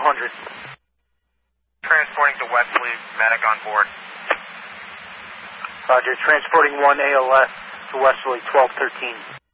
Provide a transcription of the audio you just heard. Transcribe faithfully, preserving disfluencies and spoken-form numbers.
hundred. Transporting to Wesley, medic on board. Roger, transporting one A L S to Wesley, twelve thirteen.